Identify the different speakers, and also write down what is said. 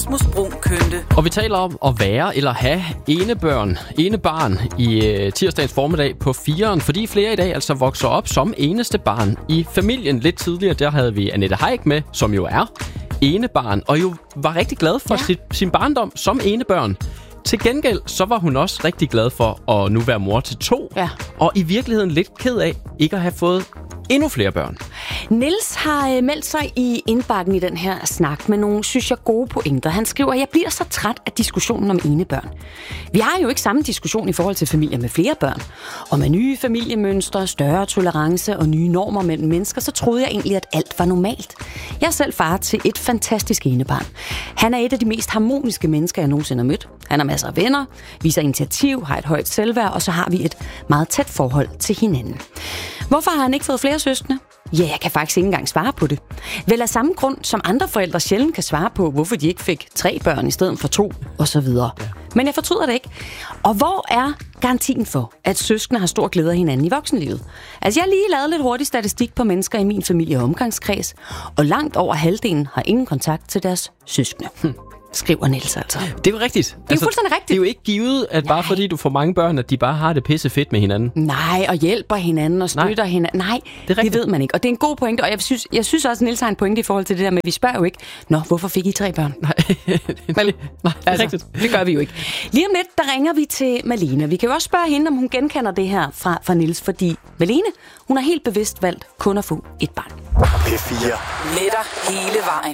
Speaker 1: Og vi taler om at være eller have enebarn i tirsdagens formiddag på 4'eren, fordi flere i dag altså vokser op som eneste barn i familien. Lidt tidligere, der havde vi Annette Haik med, som jo er enebarn, og jo var rigtig glad for sin barndom som enebørn. Til gengæld, så var hun også rigtig glad for at nu være mor til 2, og i virkeligheden lidt ked af ikke at have fået endnu flere børn.
Speaker 2: Niels har meldt sig i indbakken i den her snak med nogle, synes jeg, gode pointer. Han skriver, at jeg bliver så træt af diskussionen om enebørn. Vi har jo ikke samme diskussion i forhold til familier med flere børn. Og med nye familiemønstre, større tolerance og nye normer mellem mennesker, så troede jeg egentlig, at alt var normalt. Jeg er selv far til et fantastisk enebarn. Han er et af de mest harmoniske mennesker, jeg nogensinde har mødt. Han har masser af venner, viser initiativ, har et højt selvværd, og så har vi et meget tæt forhold til hinanden. Hvorfor har han ikke fået flere søskende? Ja, jeg kan faktisk ikke engang svare på det. Vel af samme grund, som andre forældre sjældent kan svare på, hvorfor de ikke fik 3 børn i stedet for 2, osv. Ja. Men jeg fortryder det ikke. Og hvor er garantien for, at søskende har stor glæde af hinanden i voksenlivet? Altså, jeg har lige lavet lidt hurtig statistik på mennesker i min familie og omgangskreds, og langt over halvdelen har ingen kontakt til deres søskende. Skriver Niels altså.
Speaker 1: Det er jo rigtigt.
Speaker 2: Det er jo fuldstændig rigtigt.
Speaker 1: Det er jo ikke givet, at bare fordi du får mange børn, at de bare har det pisse fedt med hinanden.
Speaker 2: Nej, og hjælper hinanden og støtter hinanden. Nej, det ved man ikke. Og det er en god pointe, og jeg synes også, at Niels har en pointe i forhold til det der med, vi spørger jo ikke, hvorfor fik I 3 børn?
Speaker 1: Nej, det er rigtigt.
Speaker 2: Det gør vi jo ikke. Lige om lidt, der ringer vi til Malene. Vi kan jo også spørge hende, om hun genkender det her fra Niels, fordi Malene, hun har helt bevidst valgt kun at få et barn.
Speaker 3: P4.
Speaker 4: Med dig hele vejen.